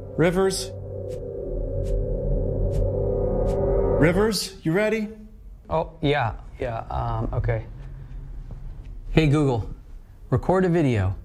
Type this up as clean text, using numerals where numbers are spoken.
Rivers? Rivers, you ready? Oh, yeah, okay. Hey Google, record a video.